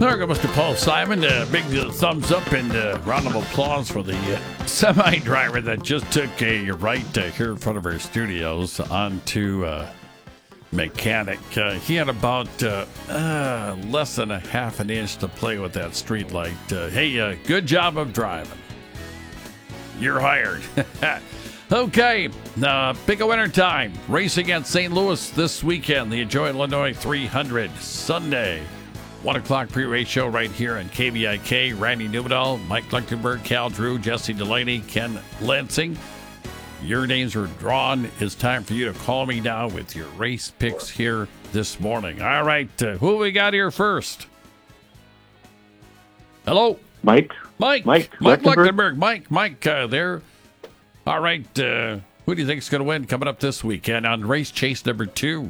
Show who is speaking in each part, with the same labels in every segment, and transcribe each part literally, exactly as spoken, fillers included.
Speaker 1: There goes Mister Paul Simon. Uh, big uh, thumbs up and uh, round of applause for the uh, semi driver that just took a right uh, here in front of our studios onto uh, mechanic. Uh, he had about uh, uh, less than a half an inch to play with that street light. Uh, hey, uh, good job of driving. You're hired. Okay, uh, pick a winner time. Race against Saint Louis this weekend. The Enjoy Illinois three hundred Sunday. one o'clock pre-race show right here on K V I K. Randy Newman, Mike Leuchtenberg, Cal Drew, Jesse Delaney, Ken Lansing. Your names are drawn. It's time for you to call me now with your race picks here this morning. All right, uh, who we got here first? Hello?
Speaker 2: Mike.
Speaker 1: Mike.
Speaker 2: Mike.
Speaker 1: Mike
Speaker 2: Leuchtenberg.
Speaker 1: Leuchtenberg. Mike, Mike uh, there. All right, uh, who do you think is going to win coming up this weekend on race chase number two?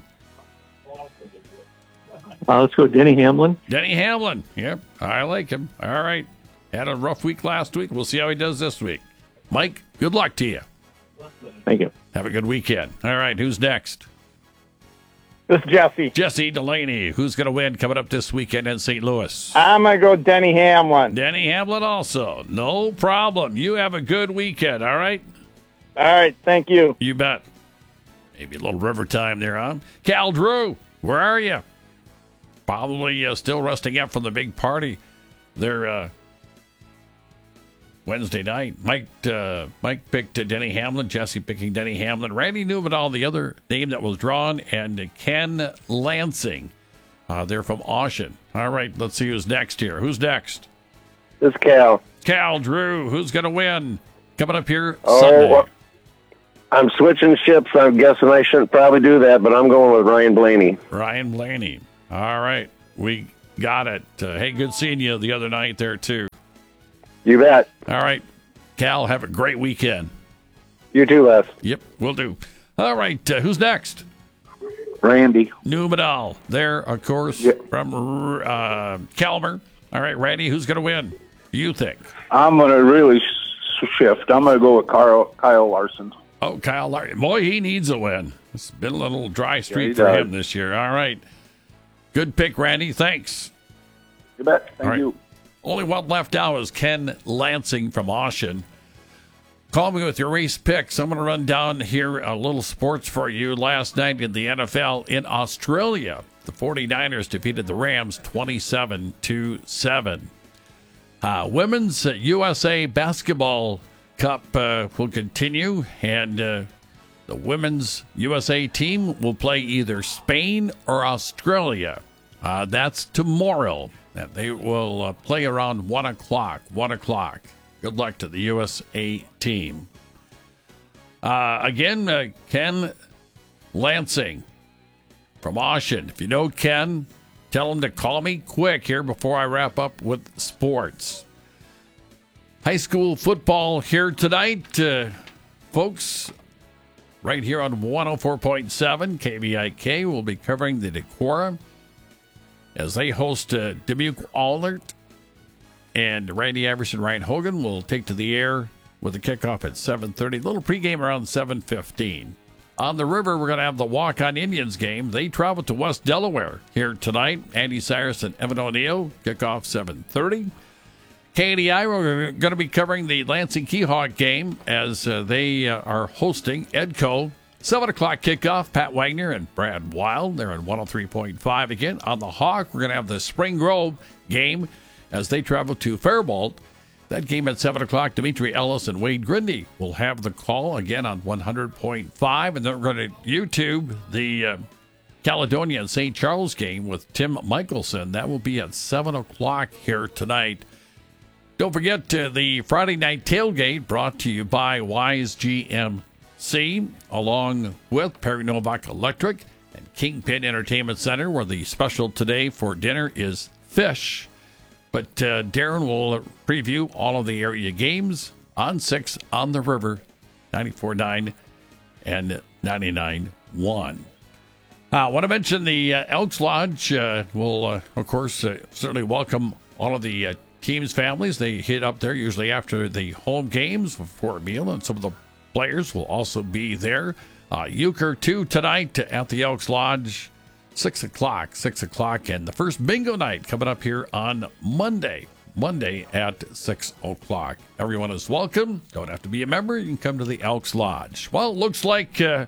Speaker 2: Uh, let's go Denny Hamlin.
Speaker 1: Denny Hamlin. Yep, I like him. All right. Had a rough week last week. We'll see how he does this week. Mike, good luck to you.
Speaker 2: Thank you.
Speaker 1: Have a good weekend. All right, who's next?
Speaker 3: This is Jesse.
Speaker 1: Jesse Delaney. Who's going to win coming up this weekend in Saint Louis?
Speaker 3: I'm going to go Denny Hamlin.
Speaker 1: Denny Hamlin also. No problem. You have a good weekend, all right?
Speaker 3: All right, thank you.
Speaker 1: You bet. Maybe a little river time there, huh? Cal Drew, where are you? Probably uh, still resting up from the big party there uh, Wednesday night. Mike uh, Mike picked uh, Denny Hamlin, Jesse picking Denny Hamlin, Randy Newman, the other name that was drawn, and uh, Ken Lansing. Uh, they're from Austin. All right, let's see who's next here. Who's next?
Speaker 3: This is Cal.
Speaker 1: Cal Drew, who's going to win? Coming up here
Speaker 3: Oh,
Speaker 1: Sunday.
Speaker 3: well, I'm switching ships. I'm guessing I shouldn't probably do that, but I'm going with Ryan Blaney.
Speaker 1: Ryan Blaney. All right, we got it. Uh, hey, good seeing you the other night there, too.
Speaker 3: You bet.
Speaker 1: All right, Cal, have a great weekend.
Speaker 3: You too, Les.
Speaker 1: Yep, will do. All right, uh, who's next?
Speaker 2: Randy.
Speaker 1: Numadal. There, of course,
Speaker 2: Yep.
Speaker 1: from uh, Calmer. All right, Randy, who's going to win? You think?
Speaker 2: I'm going to really sh- shift. I'm going to go with Carl, Kyle Larson.
Speaker 1: Oh, Kyle Larson. Boy, he needs a win. It's been a little dry street
Speaker 2: he
Speaker 1: for
Speaker 2: does.
Speaker 1: him this year. All right. Good pick, Randy. Thanks.
Speaker 2: You bet. Thank
Speaker 1: All right.
Speaker 2: you.
Speaker 1: Only one left now is Ken Lansing from Austin. Call me with your race picks. I'm going to run down here a little sports for you. Last night in the N F L in Australia, the 49ers defeated the Rams twenty-seven to seven. Uh, women's U S A Basketball Cup uh, will continue, and uh, the women's U S A team will play either Spain or Australia. Uh, that's tomorrow. And they will uh, play around one o'clock. one o'clock. Good luck to the U S A team. Uh, again, uh, Ken Lansing from Austin. If you know Ken, tell him to call me quick here before I wrap up with sports. High school football here tonight. Uh, folks, right here on one oh four point seven K V I K, we'll be covering the Decorah as they host uh, Dubuque Allert, and Randy Everson, Ryan Hogan will take to the air with a kickoff at seven thirty. Little pregame around seven fifteen. On the river, we're going to have the Walk-On Indians game. They travel to West Delaware here tonight. Andy Cyrus and Evan O'Neill, kickoff seven thirty. K D I, we're going to be covering the Lansing Keyhawk game as uh, they uh, are hosting Edco. seven o'clock kickoff, Pat Wagner and Brad Wild. They're on one oh three point five again. On the Hawk, we're going to have the Spring Grove game as they travel to Faribault. That game at seven o'clock, Dimitri Ellis and Wade Grindy will have the call again on one hundred point five. And then we're going to YouTube the uh, Caledonia and Saint Charles game with Tim Michelson. That will be at seven o'clock here tonight. Don't forget uh, the Friday night tailgate brought to you by Wise G M C, along with Perry Novak Electric and Kingpin Entertainment Center, where the special today for dinner is fish. But uh, Darren will preview all of the area games on six on the river, ninety-four point nine and ninety-nine point one. I want to mention the uh, Elks Lodge uh, will, uh, of course, uh, certainly welcome all of the uh, teams' families. They hit up there usually after the home games for a meal, and some of the players will also be there. Uh, Euchre two tonight at the Elks Lodge. Six o'clock, six o'clock, and the first bingo night coming up here on Monday. Monday at six o'clock. Everyone is welcome. Don't have to be a member. You can come to the Elks Lodge. Well, it looks like uh,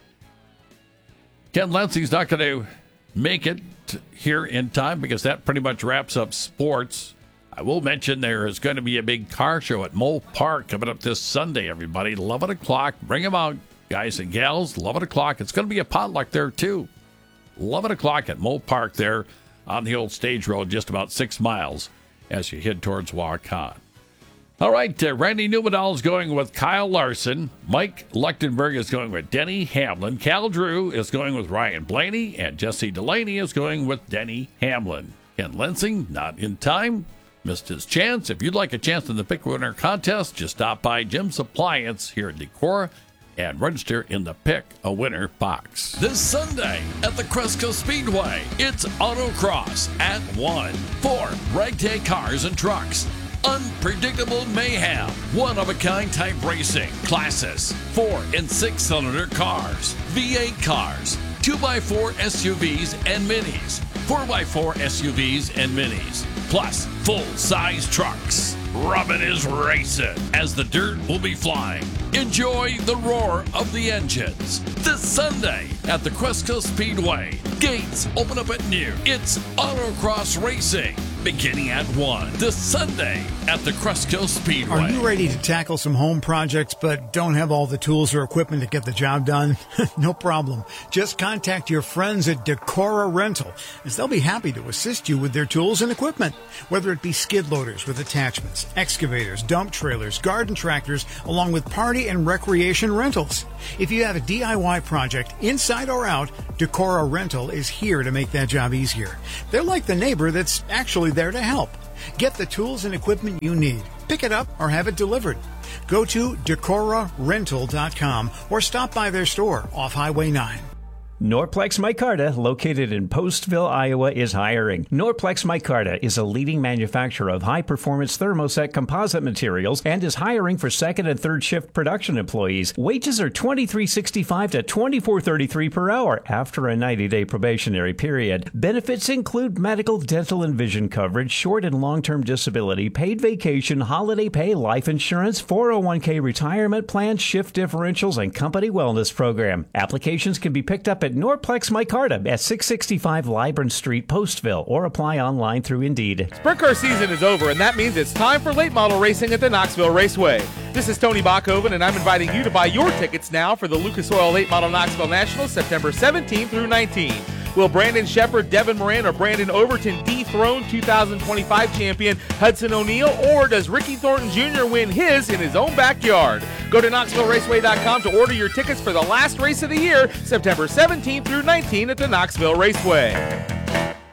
Speaker 1: Ken Lansing's not going to make it here in time because that pretty much wraps up sports. I will mention there is going to be a big car show at Mole Park coming up this Sunday, everybody. eleven o'clock. Bring them out, guys and gals. eleven o'clock. It's going to be a potluck there, too. eleven o'clock at Mole Park there on the old stage road, just about six miles as you head towards Waukon. All right, uh, Randy Newman is going with Kyle Larson. Mike Lechtenberg is going with Denny Hamlin. Cal Drew is going with Ryan Blaney. And Jesse Delaney is going with Denny Hamlin. Ken Lansing, not in time. Missed his chance. If you'd like a chance in the Pick Winner contest, just stop by Jim's Appliance here in Decorah and register in the Pick a Winner box. This Sunday at the Cresco Speedway, it's Autocross at one. Four ragtag cars and trucks. Unpredictable mayhem. One-of-a-kind type racing. Classes. Four and six-cylinder cars. V eight cars. two by four S U Vs and minis. four by four S U Vs and minis. Plus, full-size trucks. Robin is racing as the dirt will be flying. Enjoy the roar of the engines this Sunday at the Cresco Speedway. Gates open up at noon. It's Autocross Racing beginning at one this Sunday at the Cresco Speedway.
Speaker 4: Are you ready to tackle some home projects but don't have all the tools or equipment to get the job done? No problem. Just contact your friends at Decorah Rental, as they'll be happy to assist you with their tools and equipment, whether it be skid loaders with attachments, excavators, dump trailers, garden tractors, along with party and recreation rentals. If you have a D I Y project, inside or out, Decorah Rental is here to make that job easier. They're like the neighbor that's actually there to help. Get the tools and equipment you need. Pick it up or have it delivered. Go to decorah rental dot com or stop by their store off Highway nine.
Speaker 5: Norplex Micarta, located in Postville, Iowa, is hiring. Norplex Micarta is a leading manufacturer of high-performance thermoset composite materials and is hiring for second and third shift production employees. Wages are twenty-three sixty-five to twenty-four thirty-three per hour after a ninety-day probationary period. Benefits include medical, dental, and vision coverage, short and long-term disability, paid vacation, holiday pay, life insurance, four oh one k retirement plan, shift differentials, and company wellness program. Applications can be picked up at Norplex Micarta at six sixty-five Libron Street, Postville, or apply online through Indeed.
Speaker 6: Sprint car season is over, and that means it's time for late model racing at the Knoxville Raceway. This is Tony Bachhoven, and I'm inviting you to buy your tickets now for the Lucas Oil Late Model Knoxville Nationals, September seventeenth through nineteenth. Will Brandon Shepard, Devin Moran, or Brandon Overton dethrone two thousand twenty-five champion Hudson O'Neal, or does Ricky Thornton Junior win his in his own backyard? Go to knoxville raceway dot com to order your tickets for the last race of the year, September seventeenth through nineteenth at the Knoxville Raceway.